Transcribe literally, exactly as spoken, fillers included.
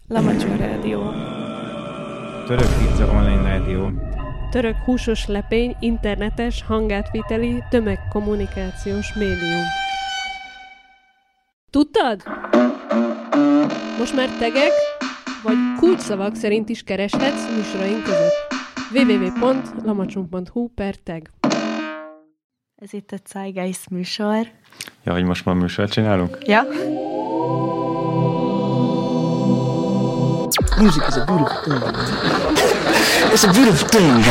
Lamacsó Rádió. Török pizza online rádió. Török húsos lepény, internetes, hangátviteli, tömegkommunikációs médium. Tudtad? Most már tegek, vagy kulcsszavak szerint is kereshetsz műsoraink között. double-u double-u double-u pont lamacson pont hu per tag. Ez itt a Zeitgeist műsor. Ja, hogy most már műsort csinálunk? Ja. Music is a beautiful thing. It's a beautiful thing.